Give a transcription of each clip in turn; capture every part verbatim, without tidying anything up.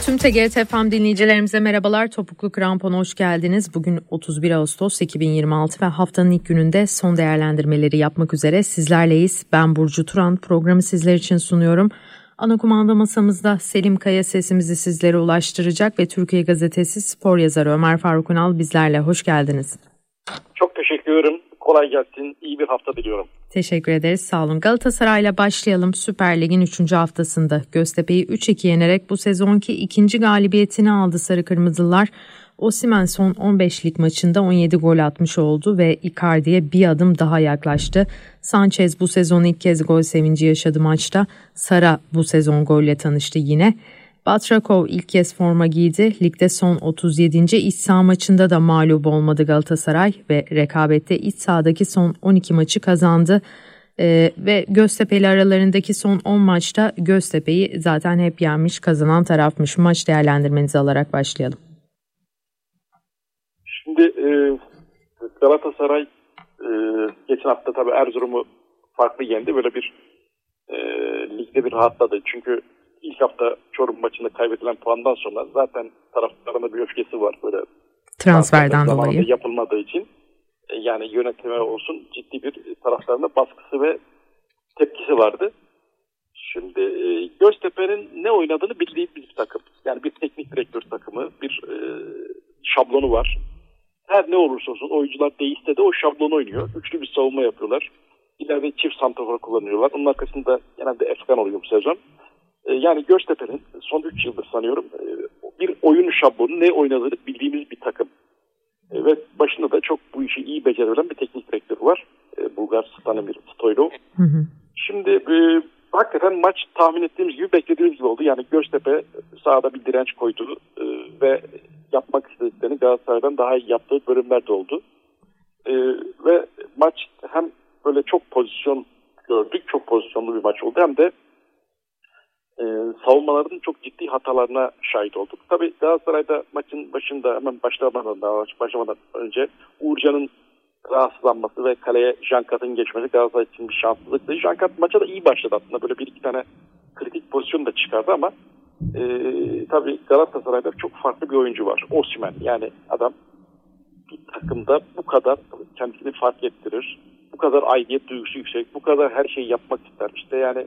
Tüm T G R T F M dinleyicilerimize merhabalar. Topuklu Krampon'a hoş geldiniz. Bugün otuz bir Ağustos iki bin yirmi altı ve haftanın ilk gününde son değerlendirmeleri yapmak üzere sizlerleyiz. Ben Burcu Turan, programı sizler için sunuyorum. Ana kumanda masamızda Selim Kaya sesimizi sizlere ulaştıracak ve Türkiye Gazetesi spor yazarı Ömer Faruk Ünal bizlerle. Hoş geldiniz. Çok teşekkür ederim. Kolay gelsin. İyi bir hafta diliyorum. Teşekkür ederiz. Sağ olun. Galatasaray'la başlayalım. Süper Lig'in üçüncü haftasında Göztepe'yi üç iki yenerek bu sezonki ikinci galibiyetini aldı Sarı Kırmızılar. Osimhen son on beş lig maçında on yedi gol atmış oldu ve Icardi'ye bir adım daha yaklaştı. Sanchez bu sezon ilk kez gol sevinci yaşadı maçta. Sara bu sezon golle tanıştı yine. Batrakov ilk kez forma giydi. Ligde son otuz yedinci iç saha maçında da mağlup olmadı Galatasaray ve rekabette iç sahadaki son on iki maçı kazandı. Ee, ve Göztepe'li aralarındaki son on maçta Göztepe'yi zaten hep yenmiş, kazanan tarafmış. Maç değerlendirmenizi alarak başlayalım. Şimdi e, Galatasaray e, geçen hafta tabii Erzurum'u farklı yendi. Böyle bir e, ligde bir rahatladı. Çünkü İlk hafta Çorum maçında kaybedilen puandan sonra zaten taraftarına bir öfkesi var böyle transferden dolayı yapılmadığı için. Yani yönetime olsun ciddi bir taraftarına baskısı ve tepkisi vardı. Şimdi e, Göztepe'nin ne oynadığını bildiğimiz bir takım. Yani bir teknik direktör takımı, bir e, şablonu var. Her ne olursa olsun oyuncular değişse de o şablonu oynuyor. Üçlü bir savunma yapıyorlar. İleride çift santrafor kullanıyorlar. Onun arkasında genelde Efkan oluyor bu sezon. Yani Göztepe'nin son üç yıldır sanıyorum bir oyun şablonu, ne oynadığını bildiğimiz bir takım. Ve başında da çok bu işi iyi becerebilen bir teknik direktör var. Bulgar Stanimir Stoylov. Hı hı. Şimdi e, hakikaten maç tahmin ettiğimiz gibi, beklediğimiz gibi oldu. Yani Göztepe sahada bir direnç koydu e, ve yapmak istediklerini Galatasaray'dan daha iyi yaptığı bölümler de oldu. E, ve maç hem böyle çok pozisyon gördük, çok pozisyonlu bir maç oldu, hem de Ee, savunmaların çok ciddi hatalarına şahit olduk. Tabii Galatasaray'da maçın başında hemen başlamadan daha başlamadan önce Uğurcan'ın rahatsızlanması ve kaleye Jankat'ın geçmesi Galatasaray için bir şanssızlıktı. Jankat maça da iyi başladı aslında. Böyle bir iki tane kritik pozisyon da çıkardı ama e, tabii Galatasaray'da çok farklı bir oyuncu var. Osimhen. Yani adam bir takımda bu kadar kendisini fark ettirir. Bu kadar aidiyet duygusu yüksek. Bu kadar her şeyi yapmak ister. İşte yani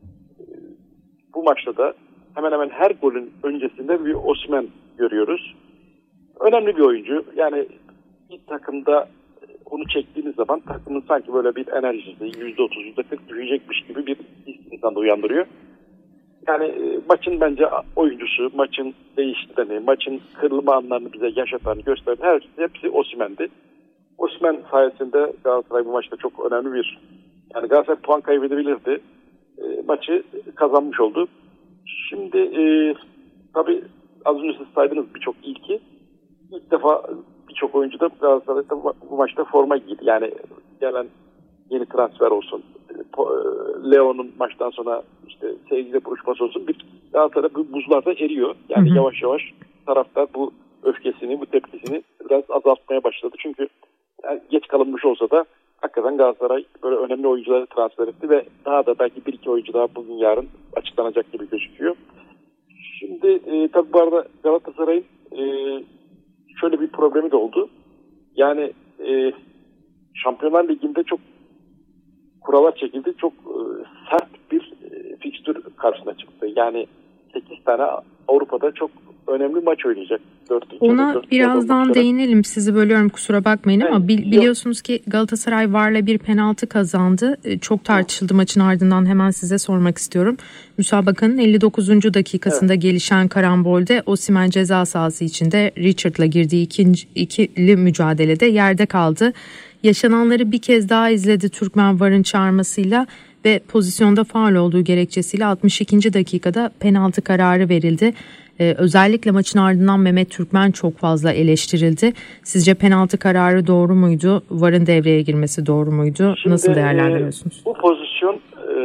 bu maçta da hemen hemen her golün öncesinde bir Osimhen görüyoruz. Önemli bir oyuncu. Yani bir takımda onu çektiğiniz zaman takımın sanki böyle bir enerjisi yüzde otuz yüzde kırk düşecekmiş gibi bir his insanda uyandırıyor. Yani e, maçın bence oyuncusu, maçın değiştireni, maçın kırılma anlarını bize yaşatan, gösteren her hepsi Osimhen'di. Osimhen sayesinde Galatasaray bu maçta çok önemli bir, yani Galatasaray puan kaybedebilirdi. E, maçı kazanmış oldu. Şimdi e, tabii az önce siz saydınız birçok ilki. İlk defa birçok oyuncu da Galatasaray'da bu maçta forma giydi. Yani gelen yeni transfer olsun, e, Leo'nun maçtan sonra işte sevgili buluşması olsun, bir Galatasaray bu buzlarda eriyor. Yani hı hı. yavaş yavaş taraftar bu öfkesini, bu tepkisini biraz azaltmaya başladı. Çünkü yani geç kalınmış olsa da hakikaten Galatasaray böyle önemli oyuncuları transfer etti ve daha da belki bir iki oyuncu daha bugün yarın açıklanacak gibi gözüküyor. Şimdi e, tabii bu arada Galatasaray'ın e, şöyle bir problemi de oldu. Yani e, Şampiyonlar Ligi'nde çok kurallar çekildi. Çok e, sert bir e, fikstür karşısına çıktı. Yani sekiz tane Avrupa'da çok önemli maç oynayacak. dört, Ona dört, birazdan dört, değinelim. Sizi bölüyorum, kusura bakmayın ama yani, bil, biliyorsunuz ki Galatasaray VAR'la bir penaltı kazandı. Çok tartışıldı maçın ardından, hemen size sormak istiyorum. Müsabakanın elli dokuzuncu dakikasında evet. gelişen karambolde Osimhen ceza sahası içinde Richard'la girdiği ikinci, ikili mücadelede yerde kaldı. Yaşananları bir kez daha izledi Türkmen VAR'ın çağırmasıyla ve pozisyonda faul olduğu gerekçesiyle altmış ikinci dakikada penaltı kararı verildi. Ee, özellikle maçın ardından Mehmet Türkmen çok fazla eleştirildi. Sizce penaltı kararı doğru muydu? VAR'ın devreye girmesi doğru muydu? Şimdi, nasıl değerlendiriyorsunuz? E, bu pozisyon e,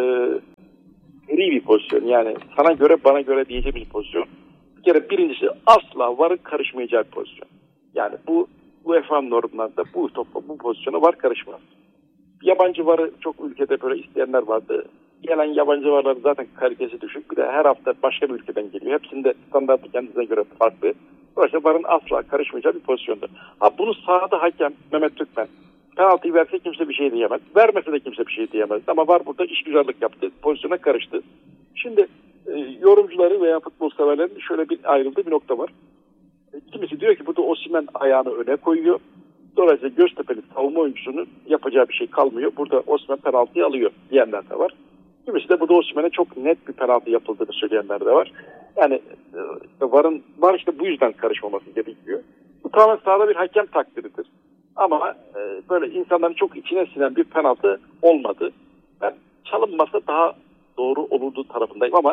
gri bir pozisyon. Yani sana göre bana göre diyeceğim bir pozisyon. Bir kere birincisi asla VAR'ın karışmayacağı bir pozisyon. Yani bu UEFA normlarında bu topa, bu pozisyona VAR karışmaz. Yabancı VAR'ı çok ülkede böyle isteyenler vardı. gelen yabancı varların zaten kalitesi düşük. Bir de her hafta başka bir ülkeden geliyor. Hepsinde standartı kendisine göre farklı. Dolayısıyla V A R'ın asla karışmayacağı bir pozisyonda. Ha bunu sahada hakem Mehmet Türkmen penaltıyı verse kimse bir şey diyemez. Vermese de kimse bir şey diyemez. Ama V A R burada işgüzarlık yaptı. Pozisyona karıştı. Şimdi e, yorumcuları veya futbol severlerin şöyle bir ayrıldığı bir nokta var. E, kimisi diyor ki burada Osimhen ayağını öne koyuyor. Dolayısıyla Göztepe'li savunma oyuncusunun yapacağı bir şey kalmıyor. Burada Osimhen penaltıyı alıyor diyenler de var. Kimisi de burada Osimhen'e çok net bir penaltı yapıldığını söyleyenler de var. Yani e, V A R'ın V A R işte bu yüzden karışmaması gerekiyor. Bu tamamen sahada bir hakem takdiridir. Ama e, böyle insanların çok içine sinen bir penaltı olmadı. Ben çalınmasa daha doğru olurdu tarafındayım ama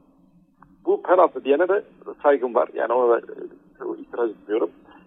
bu penaltı diyene de saygım var. Yani ona da e, itiraz etmiyorum.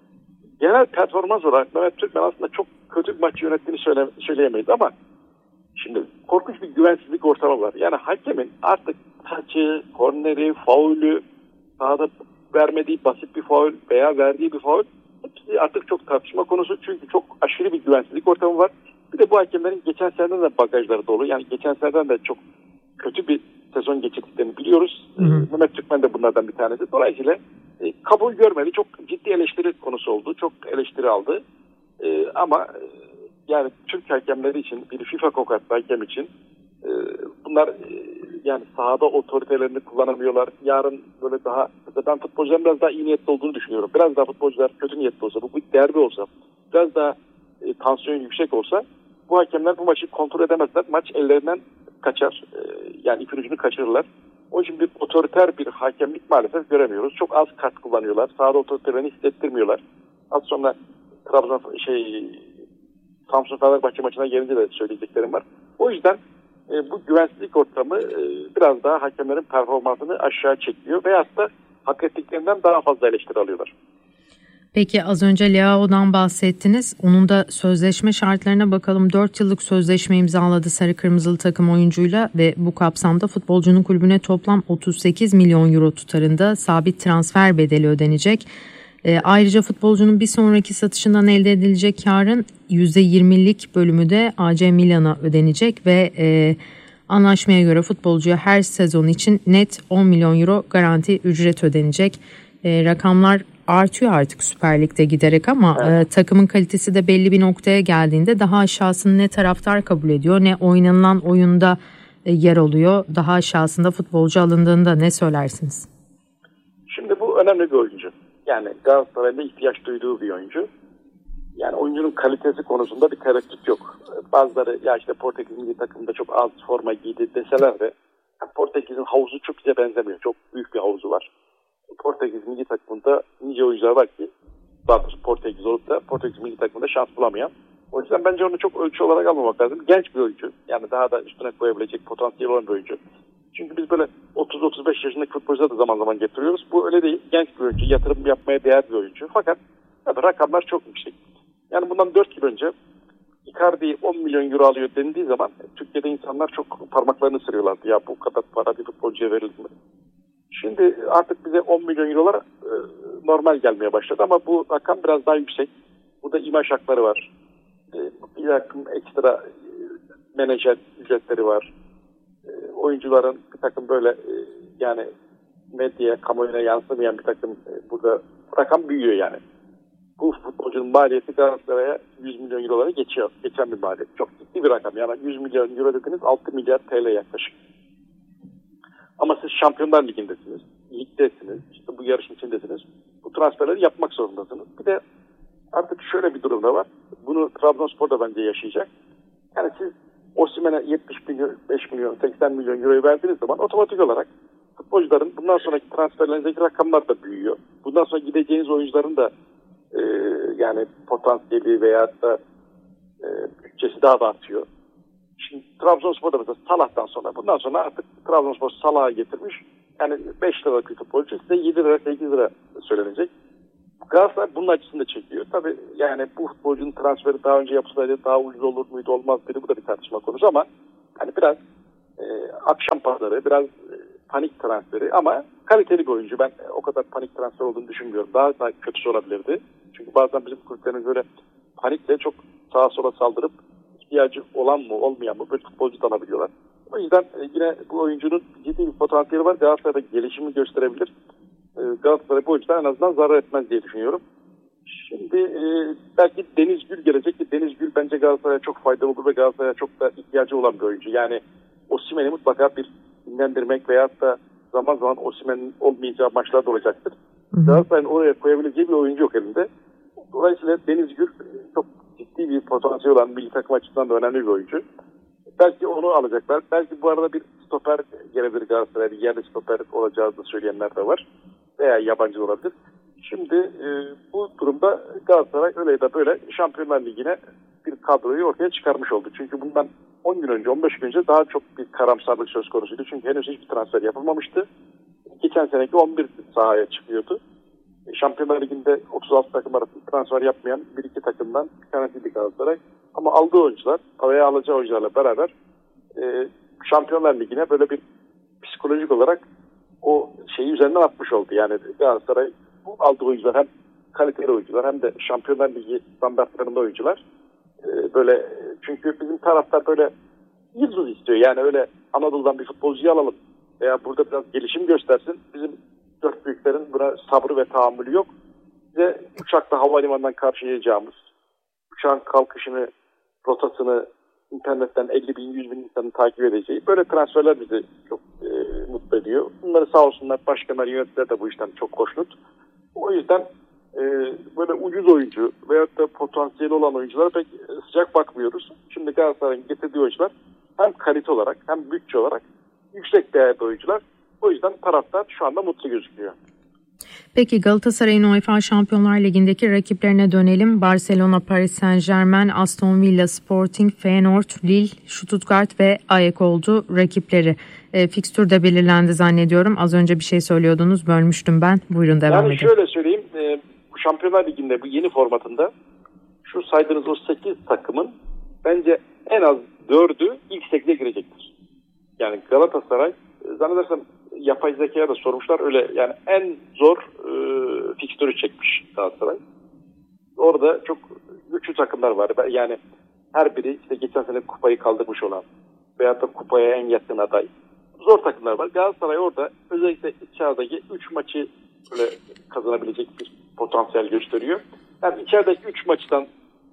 Genel performans olarak Mehmet Türkmen aslında çok kötü bir maç yönettiğini söyle, söyleyemeyiz ama şimdi korkunç bir güvensizlik ortamı var. Yani hakemin artık taçı, korneri, faulü, sahada vermediği basit bir faul veya verdiği bir faul hepsi artık çok tartışma konusu. Çünkü çok aşırı bir güvensizlik ortamı var. Bir de bu hakemlerin geçen seneden de bagajları dolu. Yani geçen seneden de çok kötü bir sezon geçirdiklerini biliyoruz. Hı hı. Mehmet Türkmen de bunlardan bir tanesi. Dolayısıyla e, kabul görmedi. Çok ciddi eleştiri konusu oldu. Çok eleştiri aldı. E, ama e, yani Türk hakemleri için, bir FIFA kokatlı hakem için e, bunlar e, yani sahada otoritelerini kullanamıyorlar. Yarın böyle daha, ben futbolcuların biraz daha iyi niyetli olduğunu düşünüyorum. Biraz daha futbolcular kötü niyetli olsa, bu bir derbi olsa, biraz daha e, tansiyon yüksek olsa bu hakemler bu maçı kontrol edemezler. Maç ellerinden kaçar. E, yani ipin ucunu kaçırırlar. O için bir otoriter bir hakemlik maalesef göremiyoruz. Çok az kart kullanıyorlar. Sahada otoritelerini hissettirmiyorlar. Az sonra Trabzon şey Samsun Fenerbahçe maçına gelince de söyleyeceklerim var. O yüzden e, bu güvensizlik ortamı e, biraz daha hakemlerin performansını aşağı çekiyor veyahut da hak ettiklerinden daha fazla eleştiri alıyorlar. Peki az önce Leao'dan bahsettiniz. Onun da sözleşme şartlarına bakalım. dört yıllık sözleşme imzaladı sarı kırmızılı takım oyuncuyla ve bu kapsamda futbolcunun kulübüne toplam otuz sekiz milyon euro tutarında sabit transfer bedeli ödenecek. E, ayrıca futbolcunun bir sonraki satışından elde edilecek karın yüzde yirmilik bölümü de A C Milan'a ödenecek ve e, anlaşmaya göre futbolcuya her sezon için net on milyon euro garanti ücret ödenecek. E, rakamlar artıyor artık Süper Lig'de giderek ama evet. e, takımın kalitesi de belli bir noktaya geldiğinde daha aşağısını ne taraftar kabul ediyor ne oynanılan oyunda e, yer alıyor. Daha aşağısında futbolcu alındığında ne söylersiniz? Şimdi bu önemli bir oyuncu. Yani Galatasaray'da ihtiyaç duyduğu bir oyuncu. Yani oyuncunun kalitesi konusunda bir tereddüt yok. Bazıları ya işte Portekiz milli takımında çok az forma giydi deseler de yani Portekiz'in havuzu çok bize benzemiyor. Çok büyük bir havuzu var. Portekiz milli takımında nice oyuncular var ki daha doğrusu Portekiz olup da Portekiz milli takımında şans bulamayan. O yüzden bence onu çok ölçü olarak almamak lazım. Genç bir oyuncu. Yani daha da üstüne koyabilecek potansiyel olan bir oyuncu. Çünkü biz böyle otuz otuz beş yaşındaki futbolcuları da zaman zaman getiriyoruz. Bu öyle değil. Genç bir oyuncu. Yatırım yapmaya değer bir oyuncu. Fakat tabii rakamlar çok yüksek. Yani bundan dört yıl önce Icardi on milyon euro alıyor denildiği zaman Türkiye'de insanlar çok parmaklarını sırıyorlardı. Ya bu kadar para bir futbolcuya verilir mi? Şimdi artık bize on milyon eurolar e, normal gelmeye başladı ama bu rakam biraz daha yüksek. Burada imaj hakları var. E, bir takım ekstra e, menajer ücretleri var. E, oyuncuların bir takım böyle e, yani medyaya, kamuoyuna yansımayan bir takım e, burada rakam büyüyor yani. Bu futbolcunun maliyeti Galatasaray'a yüz milyon eurolara geçiyor. Geçen bir maliyet. Çok ciddi bir rakam. Yani yüz milyon euro dediniz altı milyar T L yaklaşık. Ama siz Şampiyonlar Ligi'ndesiniz, ligdesiniz, işte bu yarışın içindesiniz. Bu transferleri yapmak zorundasınız. Bir de artık şöyle bir durum da var. Bunu Trabzonspor da bence yaşayacak. Yani siz Osimhen'e yetmiş milyon, beş milyon, seksen milyon euroyu verdiğiniz zaman otomatik olarak futbolcuların bundan sonraki transferlerindeki rakamlar da büyüyor. Bundan sonra gideceğiniz oyuncuların da e, yani potansiyeli veya da e, bütçesi daha da artıyor. Şimdi Trabzonspor'da mesela Salah'tan sonra bundan sonra artık Trabzonspor Salah'ı getirmiş. Yani beş liralık bir futbolcu size yedi lira sekiz lira söylenecek. Galatasaray bunun acısını da çekiyor. Tabii yani bu futbolcunun transferi daha önce yapılsaydı daha ucuz olur muydu olmaz mıydı bu da bir tartışma konusu ama hani biraz e, akşam pazarı biraz e, panik transferi ama kaliteli bir oyuncu. Ben e, o kadar panik transfer olduğunu düşünmüyorum. Daha daha kötüsü olabilirdi. Çünkü bazen bizim kulüplerimiz böyle panikle çok sağa sola saldırıp ihtiyacı olan mı olmayan mı böyle futbolcu da alabiliyorlar. O yüzden yine bu oyuncunun ciddi bir potansiyeli var. Galatasaray'da gelişimi gösterebilir. Galatasaray bu oyuncudan en azından zarar etmez diye düşünüyorum. Şimdi e, belki Deniz Gül gelecek ki Deniz Gül bence Galatasaray'a çok faydalı olur ve Galatasaray'a çok da ihtiyacı olan bir oyuncu. Yani Osimhen'i mutlaka bir dinlendirmek veyahut da zaman zaman Osimhen'in olmayacağı maçlar da olacaktır. Galatasaray'ın oraya koyabileceği bir oyuncu yok elinde. Dolayısıyla Deniz Gül çok ciddi bir potansiyel olan milli takım açısından da önemli bir oyuncu. Belki onu alacaklar. Belki bu arada bir stoper gelebilir Galatasaray'da. Yerli stoper olacağını da söyleyenler de var. Veya yabancı olabilir. Şimdi e, bu durumda Galatasaray öyle ya da böyle Şampiyonlar Ligi'ne bir kadroyu ortaya çıkarmış oldu. Çünkü bundan on gün önce, on beş gün önce daha çok bir karamsarlık söz konusuydu. Çünkü henüz hiçbir transfer yapılmamıştı. Geçen seneki on bir sahaya çıkıyordu. Şampiyonlar Ligi'nde otuz altı takım arasında transfer yapmayan bir iki takımdan bir tanesiydi Galatasaray. Ama aldığı oyuncular veya alacağı oyuncularla beraber e, Şampiyonlar Ligi'ne böyle bir psikolojik olarak o şeyi üzerinden atmış oldu. Yani Galatasaray bu aldığı oyuncular hem kaliteli oyuncular hem de Şampiyonlar Ligi standartlarında oyuncular. E, böyle çünkü bizim taraftar böyle yıldız istiyor. Yani öyle Anadolu'dan bir futbolcuyu alalım veya burada biraz gelişim göstersin. Bizim dört büyüklerin buna sabrı ve tahammülü yok. Ve uçakla havalimanından karşılayacağımız, uçağın kalkışını, rotasını internetten elli bin, yüz bin insanın takip edeceği böyle transferler bizi çok e, mutlu ediyor. Bunları sağ olsunlar başkanlar, yöneticiler de bu işten çok hoşnut. O yüzden e, böyle ucuz oyuncu veyahut da potansiyeli olan oyunculara pek sıcak bakmıyoruz. Şimdi Galatasaray'ın getirdiği oyuncular hem kalite olarak hem bütçe olarak yüksek değerli oyuncular. O yüzden taraftar şu anda mutlu gözüküyor. Peki Galatasaray'ın UEFA Şampiyonlar Ligi'ndeki rakiplerine dönelim. Barcelona, Paris Saint-Germain, Aston Villa, Sporting, Feyenoord, Lille, Stuttgart ve Ajax oldu rakipleri. E, fikstür de belirlendi zannediyorum. Az önce bir şey söylüyordunuz, bölmüştüm ben. Buyurun devam yani edin. Yani şöyle söyleyeyim, e, bu Şampiyonlar Ligi'nde bu yeni formatında şu saydığınız o sekiz takımın bence en az dördü ilk sekize girecektir. Yani Galatasaray zannedersem yapay zekaya da sormuşlar. Öyle yani en zor e, fikstürü çekmiş Galatasaray. Orada çok güçlü takımlar var. Yani her biri işte geçen sene kupayı kaldırmış olan veyahut da kupaya en yakın aday. Zor takımlar var. Galatasaray orada özellikle içerideki üç maçı böyle kazanabilecek bir potansiyel gösteriyor. Yani içerideki üç maçtan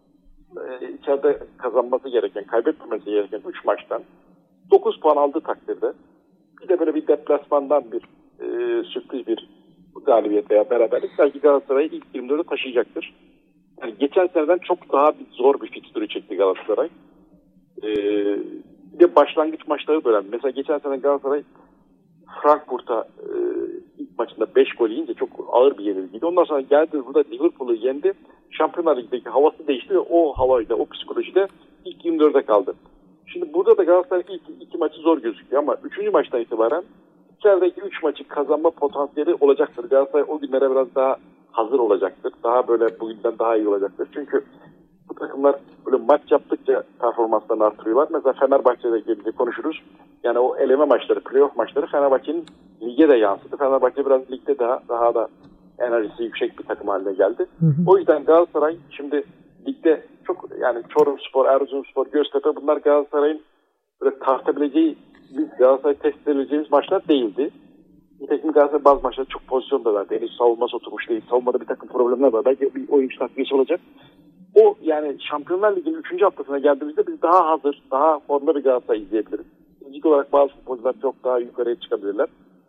e, içeride kazanması gereken, kaybetmemesi gereken üç maçtan dokuz puan aldığı takdirde bir de böyle bir deplasmandan bir e, sürpriz bir galibiyet veya beraberlik belki Galatasaray'ı ilk yirmi dörde taşıyacaktır. Yani geçen seneden çok daha bir zor bir fikstürü çekti Galatasaray. E, bir de başlangıç maçları da önemli. Mesela geçen sene Galatasaray Frankfurt'a e, ilk maçında beş gol yiyince çok ağır bir yenilgiydi. Ondan sonra geldi burada Liverpool'u yendi. Şampiyonlar Ligi'ndeki havası değişti ve o havayla, o psikolojide ilk yirmi dörde kaldı. Şimdi burada da Galatasaray ilk iki maçı zor gözüküyor ama üçüncü maçtan itibaren içerideki üç maçı kazanma potansiyeli olacaktır. Galatasaray o günlere biraz daha hazır olacaktır. Daha böyle bugünden daha iyi olacaktır. Çünkü bu takımlar böyle maç yaptıkça performanslarını artırıyorlar. Mesela Fenerbahçe'de gelince konuşuruz. Yani o eleme maçları, playoff maçları Fenerbahçe'nin lige de yansıdı. Fenerbahçe biraz ligde daha daha da enerjisi yüksek bir takım haline geldi. Hı hı. O yüzden Galatasaray şimdi ligde çok yani Çorumspor, Erzurumspor, Göztepe bunlar Galatasaray'ın böyle tartabileceği, biz Galatasaray test edebileceğimiz maçlar değildi. Nitekim Galatasaray bazı maçlarda çok pozisyonda verdi. Henüz savunması oturmuş değil. Savunmada bir takım problemler var. Belki bir oyuncu takviyesi olacak. O yani Şampiyonlar Ligi'nin üçüncü haftasına geldiğimizde biz daha hazır, daha formda bir Galatasaray izleyebiliriz. Fizik olarak bazı futbolcular çok daha yukarıya çıkabilirler.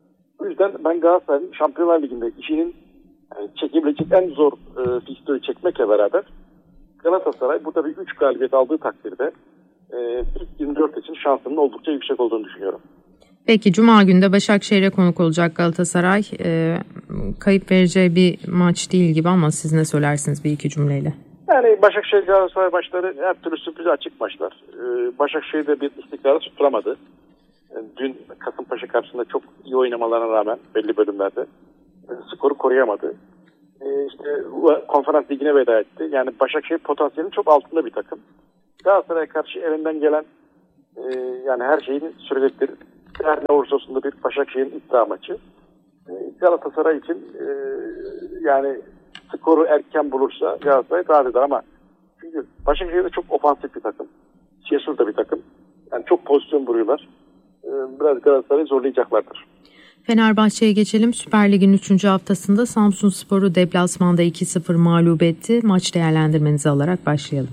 O yüzden ben Galatasaray'ın Şampiyonlar Ligi'nde işinin yani çekebilecek en zor e, fikstürü çekmekle beraber Galatasaray burada bir üç galibiyet aldığı takdirde e, ilk yirmi dört için şansının oldukça yüksek olduğunu düşünüyorum. Peki Cuma günde Başakşehir'e konuk olacak Galatasaray. E, kayıp vereceği bir maç değil gibi ama siz ne söylersiniz bir iki cümleyle? Yani Başakşehir Galatasaray maçları her türlü sürprize açık maçlar. Ee, Başakşehir'de bir istikrarı tutturamadı. Yani dün Kasımpaşa karşısında çok iyi oynamalarına rağmen belli bölümlerde e, skoru koruyamadı. E, işte konferans ligine veda etti. Yani Başakşehir potansiyelinin çok altında bir takım. Galatasaray'a karşı elinden gelen e, yani her şeyini sürecektir. Her ne olursa olsun da bir Başakşehir'in iddia maçı. E, Galatasaray için e, yani skoru erken bulursa Galatasaray rahat eder ama çünkü Başakşehir'de çok ofansif bir takım. Cesur da bir takım. Yani çok pozisyon vuruyorlar. biraz Galatasaray'ı zorlayacaklardır. Fenerbahçe'ye geçelim. Süper Lig'in üçüncü haftasında Samsunspor'u deplasmanda iki sıfır mağlup etti. Maç değerlendirmenizi alarak başlayalım.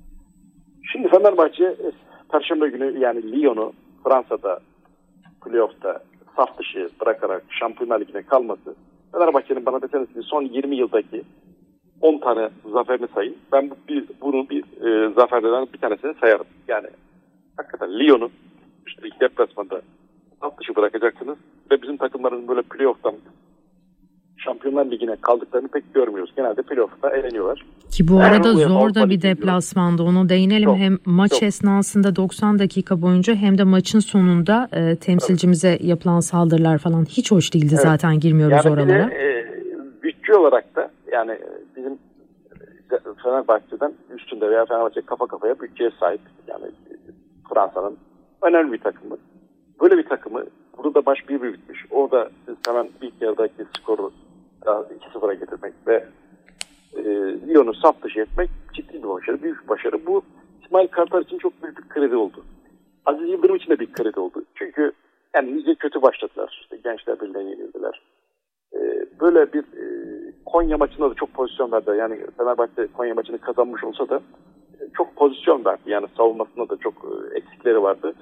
Şimdi Fenerbahçe Perşembe günü yani Lyon'u Fransa'da playoff'ta saf dışı bırakarak Şampiyonlar Ligi'ne kalması, Fenerbahçe'nin bana deseniz ki son yirmi yıldaki on tane zaferini sayın. Ben bir, bunu bir e, zaferlerden bir tanesini sayarım. Yani hakikaten Lyon'u işte ilk deplasmanda saf dışı bırakacaksınız ve bizim takımların böyle playoff'tan Şampiyonlar Ligi'ne kaldıklarını pek görmüyoruz. Genelde playoff'ta eğleniyorlar. Ki bu arada yani zor da bir deplasmanda, onu değinelim. Çok, hem maç çok. esnasında doksan dakika boyunca hem de maçın sonunda e, temsilcimize evet. yapılan saldırılar falan hiç hoş değildi, evet. zaten girmiyoruz yani oralara. Yani e, bütçe olarak da yani bizim Fenerbahçe'den üstünde veya Fenerbahçe kafa kafaya bütçeye sahip. Yani Fransa'nın önemli bir takımı. Böyle bir takımı burada baş bir bir bitmiş. Orada siz hemen ilk yarıdaki skoru iki sıfıra getirmek ve e, Lyon'u saf dışı etmek ciddi bir başarı, büyük bir başarı. Bu İsmail Kartal için çok büyük bir kredi oldu. Aziz Yıldırım için de bir kredi oldu. Çünkü yani iyice kötü başladılar. İşte Gençler Birliği'ne yenildiler. E, böyle bir e, Konya maçında da çok pozisyon verdi. Yani Fenerbahçe Konya maçını kazanmış olsa da e, çok pozisyon verdi. Yani savunmasında da çok e, eksikleri vardı.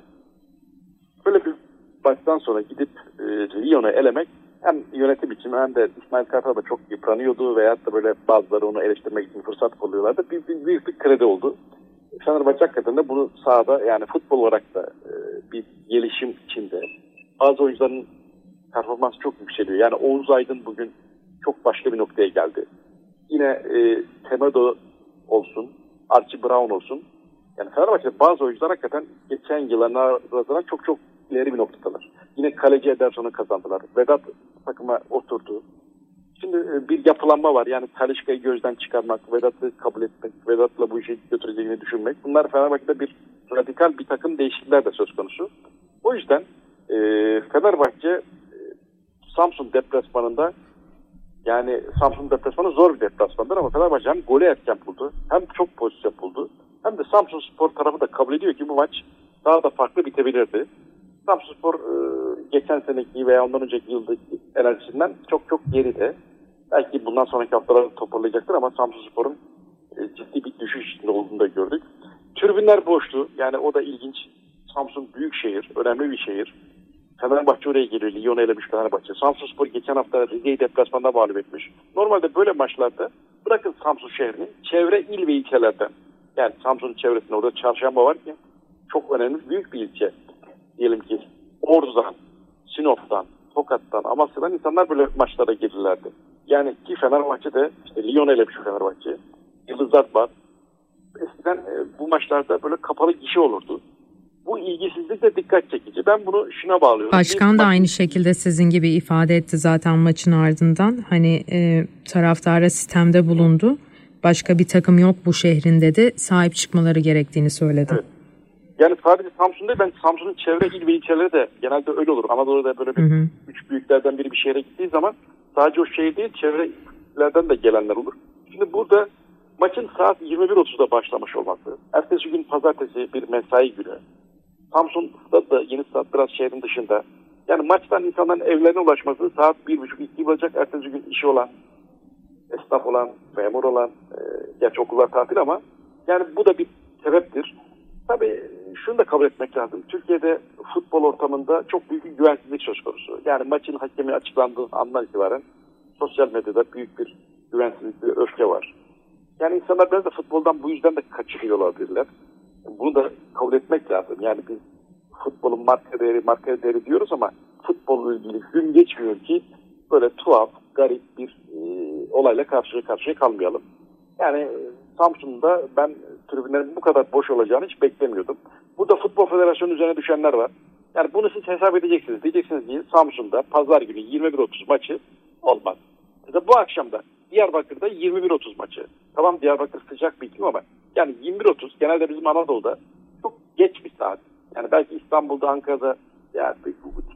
Böyle bir baştan sonra gidip e, Lyon'u elemek hem yönetim için hem de İsmail Kartal da çok yıpranıyordu veyahut da böyle bazıları onu eleştirmek için fırsat kolluyorlardı. Bir, bir, büyük bir kredi oldu. Fenerbahçe hakikaten de bunu sahada yani futbol olarak da e, bir gelişim içinde. Bazı oyuncuların performansı çok yükseliyor. Yani Oğuz Aydın bugün çok başka bir noktaya geldi. Yine e, Temedo olsun, Archie Brown olsun. Yani Fenerbahçe'de bazı oyuncular hakikaten geçen yıllarına nazaran çok çok ileri bir noktadalar. Yine kaleci Ederson'u kazandılar. Vedat takıma oturdu. Şimdi bir yapılanma var. Yani Talisca'yı gözden çıkarmak, Vedat'ı kabul etmek, Vedat'la bu işi götüreceğini düşünmek. Bunlar Fenerbahçe'de bir radikal bir takım değişiklikler de söz konusu. O yüzden e, Fenerbahçe e, Samsun deplasmanında yani Samsun deplasmanı zor bir deplasmandır ama Fenerbahçe hem golü erken buldu, hem çok pozisyon buldu, hem de Samsunspor tarafı da kabul ediyor ki bu maç daha da farklı bitebilirdi. Samsunspor e, geçen seneki veya ondan önceki yıldaki enerjisinden çok çok geride. Belki bundan sonraki haftalarda toparlayacaktır ama Samsunspor'un e, ciddi bir düşüş içinde olduğunu da gördük. Tribünler boştu. Yani o da ilginç. Samsun büyük şehir, önemli bir şehir. Fenerbahçe oraya geliyor. Lyon'u elemiş Fenerbahçe. Samsunspor geçen hafta Rize'yi deplasmanda mağlup etmiş. Normalde böyle maçlarda bırakın Samsun şehrini, çevre il ve ilçelerden. Yani Samsun'un çevresinde orada Çarşamba var ki çok önemli büyük bir ilçe. Diyelim ki Ordu'dan, Sinop'tan, Tokat'tan, Amasya'dan insanlar böyle maçlara gelirlerdi. Yani ki Fenerbahçe'de işte Lyon'u elemiş Fenerbahçe. Yıldızlar var. Eskiden e, bu maçlarda böyle kapalı gişe olurdu. Bu ilgisizlik de dikkat çekici. Ben bunu şuna bağlıyorum. Başkan Bir da maç... aynı şekilde sizin gibi ifade etti zaten maçın ardından. Hani e, taraftara sistemde bulundu. Başka bir takım yok bu şehrin dedi. Sahip çıkmaları gerektiğini söyledi. Evet. Yani sadece Samsun'da ben Samsun'un çevre il ve ilçeleri de genelde öyle olur. Anadolu'da böyle bir hı hı. üç büyüklerden biri bir şehre gittiği zaman sadece o şehir değil çevrelerden de gelenler olur. Şimdi burada maçın saat yirmi bir otuzda başlamış olması, ertesi gün pazartesi bir mesai günü. Samsun'da da yeni saat biraz şehrin dışında. Yani maçtan insanların evlerine ulaşması saat bir buçuk iki olacak. Ertesi gün işi olan, esnaf olan, memur olan, e, gerçi okullar tatil ama yani bu da bir sebeptir. Tabii şunu da kabul etmek lazım. Türkiye'de futbol ortamında çok büyük bir güvensizlik söz konusu. Yani maçın hakemi açıklandığı andan itibaren sosyal medyada büyük bir güvensizlik, bir öfke var. Yani insanlar biraz da futboldan bu yüzden de kaçırıyor olabilirler. Bunu da kabul etmek lazım. Yani biz futbolun marka değeri, marka değeri diyoruz ama futbolla ilgili gün geçmiyor ki böyle tuhaf, garip bir e, olayla karşı karşıya kalmayalım. Yani Samsun'da ben tribünlerin bu kadar boş olacağını hiç beklemiyordum. Burada Futbol Federasyonu üzerine düşenler var. Yani bunu siz hesap edeceksiniz. Diyeceksiniz ki Samsun'da pazar günü yirmi bir otuz maçı olmaz. Mesela bu akşam da Diyarbakır'da yirmi bir otuz maçı. Tamam Diyarbakır sıcak bir iklim ama yani yirmi bir otuz genelde bizim Anadolu'da çok geç bir saat. Yani belki İstanbul'da, Ankara'da yani